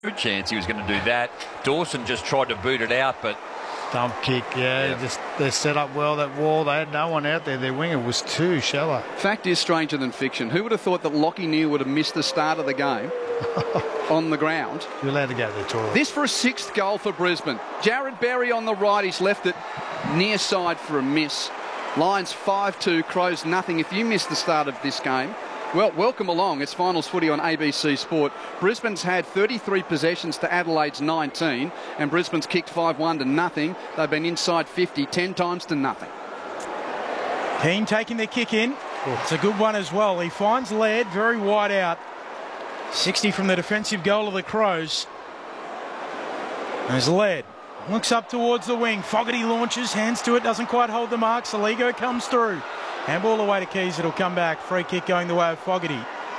Good chance he was going to do that. Dawson just tried to boot it out, but dump kick, they're set up well, that wall. They had no one out there. Their winger was too shallow. Fact is stranger than fiction. Who would have thought that Lachie Neale would have missed the start of the game on the ground? You're allowed to go to the toilet. This for a 6th goal for Brisbane. Jared Berry on the right. He's left it near side for a miss. Lions 5-2, Crows nothing. If you missed the start of this game, well, welcome along. It's Finals Footy on ABC Sport. Brisbane's had 33 possessions to Adelaide's 19, and Brisbane's kicked 5-1 to nothing. They've been inside 50 10 times to nothing. Keane taking the kick in. It's a good one as well. He finds Laird very wide out. 60 from the defensive goal of the Crows. There's Laird. Looks up towards the wing. Fogarty launches, hands to it, doesn't quite hold the mark. Saligo comes through. Handball away to Keys, it'll come back. Free kick going the way of Fogarty.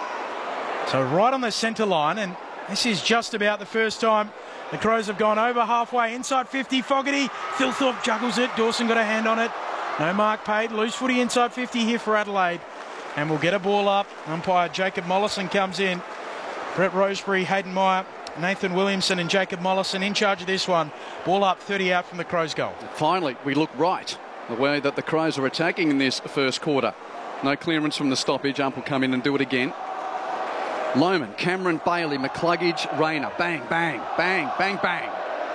So right on the centre line, and this is just about the first time the Crows have gone over halfway. Inside 50, Fogarty. Thilthorpe juggles it. Dawson got a hand on it. No mark paid. Loose footy inside 50 here for Adelaide. And we'll get a ball up. Umpire Jacob Mollison comes in. Brett Roseberry, Hayden Meyer, Nathan Williamson and Jacob Mollison in charge of this one. Ball up, 30 out from the Crows' goal. Finally, we look right. The way that the Crows are attacking in this first quarter. No clearance from the stoppage. Ump will come in and do it again. Lohmann, Cameron Bailey, McCluggage, Rayner. Bang, bang, bang, bang, bang.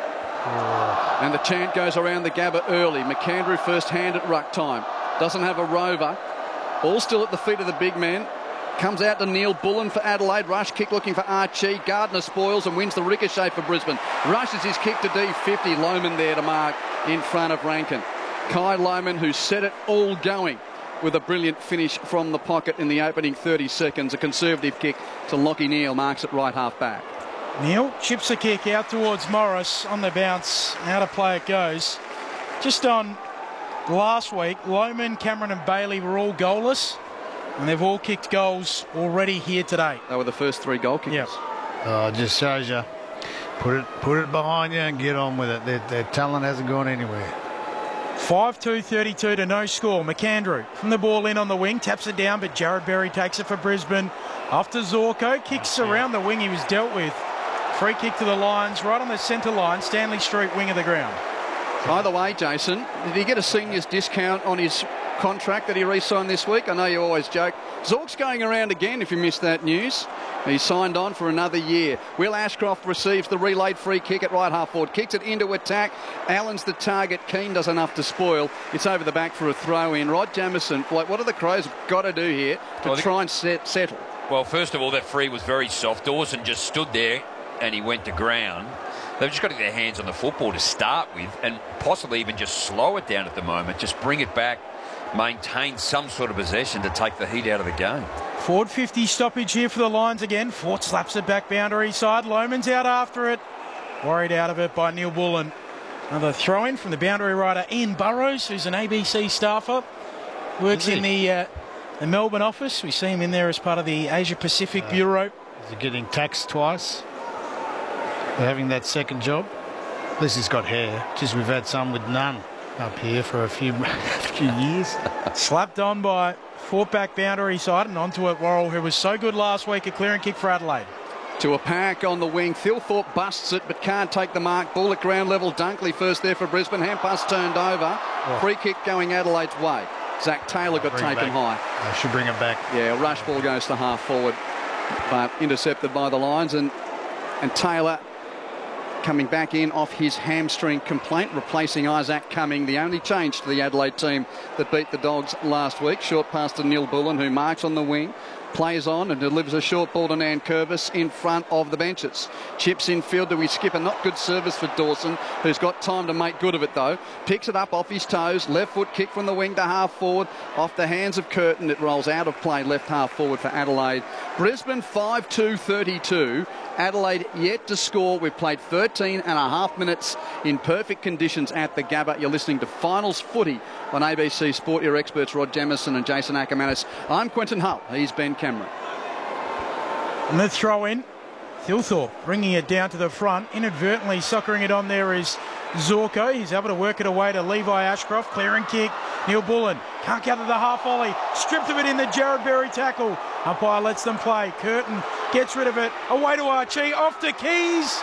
And the chant goes around the Gabba early. McAndrew first hand at ruck time. Doesn't have a rover. All still at the feet of the big man. Comes out to Neil Bullen for Adelaide. Rush kick looking for Archie. Gardner spoils and wins the ricochet for Brisbane. Rushes his kick to D50. Lohmann there to mark in front of Rankin. Kai Lohmann, who set it all going with a brilliant finish from the pocket in the opening 30 seconds. A conservative kick to Lachie Neale, marks it right half back. Neale chips a kick out towards Morris on the bounce. Out of play it goes. Just on last week, Lohmann, Cameron and Bailey were all goalless, and they've all kicked goals already here today. They were the first 3 goal kickers. Yep. Oh, it just shows you. Put it behind you and get on with it. Their talent hasn't gone anywhere. 5-2-32 to no score. McAndrew from the ball in on the wing, taps it down, but Jared Berry takes it for Brisbane. After Zorko, kicks around the wing he was dealt with. Free kick to the Lions, right on the centre line. Stanley Street, wing of the ground. By the way, Jason, did he get a seniors discount on his contract that he re-signed this week? I know you always joke. Zork's going around again, if you missed that news. He signed on for another year. Will Ashcroft receives the relayed free kick at right half forward. Kicks it into attack. Allen's the target. Keane does enough to spoil. It's over the back for a throw in. Rod Jamieson, what do the Crows got to do here to try and settle? Well, first of all, that free was very soft. Dawson just stood there and he went to ground. They've just got to get their hands on the football to start with and possibly even just slow it down at the moment. Just bring it back, maintain some sort of possession to take the heat out of the game. Forward 50 stoppage here for the Lions again. Fort slaps it back boundary side. Lohmann's out after it. Worried out of it by Neil Bullen. Another throw-in from the boundary rider Ian Burrows, who's an ABC staffer. Works in the Melbourne office. We see him in there as part of the Asia Pacific Bureau. Is he getting taxed twice for having that second job? At least he's got hair. Just we've had some with none up here for a few years. Slapped on by Fort back boundary side and onto it Worrell, who was so good last week. A clearing kick for Adelaide. To a pack on the wing. Thilthorpe busts it but can't take the mark. Ball at ground level. Dunkley first there for Brisbane. Hand pass turned over. Free kick going Adelaide's way. Zach Taylor got taken high. I should bring it back. Yeah, rush ball goes to half forward, but intercepted by the Lions, and Taylor coming back in off his hamstring complaint, replacing Isaac Cumming, the only change to the Adelaide team that beat the Dogs last week. Short pass to Neil Bullen, who marks on the wing, plays on and delivers a short ball to Nan Curvis in front of the benches. Chips in field to his skipper. Not good service for Dawson, who's got time to make good of it though. Picks it up off his toes. Left foot kick from the wing to half forward. Off the hands of Curtin. It rolls out of play left half forward for Adelaide. Brisbane 5-2-32. Adelaide yet to score. We've played 13 and a half minutes in perfect conditions at the Gabba. You're listening to Finals Footy on ABC Sport. Your experts Rod Jamieson and Jason Ackermanis. I'm Quentin Hull. He's Ben Cameron. And the throw in. Thilthorpe bringing it down to the front. Inadvertently soccering it on there is Zorko. He's able to work it away to Levi Ashcroft. Clearing kick. Neil Bullen can't gather the half volley. Stripped of it in the Jared Berry tackle. Umpire lets them play. Curtin gets rid of it. Away to Archie. Off to Keys.